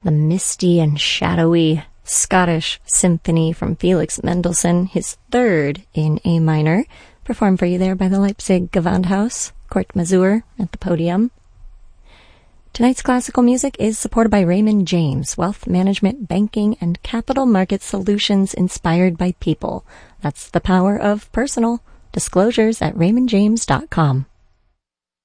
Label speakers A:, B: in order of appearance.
A: the misty and shadowy Scottish Symphony from Felix Mendelssohn, his third in A minor, performed for you there by the Leipzig Gewandhaus, Kurt Masur at the podium. Tonight's classical music is supported by Raymond James, wealth management, banking, and capital market solutions inspired by people. That's the power of personal. Disclosures at raymondjames.com.